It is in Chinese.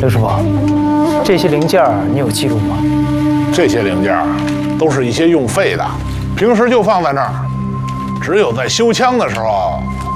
刘师傅，这些零件你有记录吗？ 这些零件都是一些用废的，平时就放在那儿，只有在修枪的时候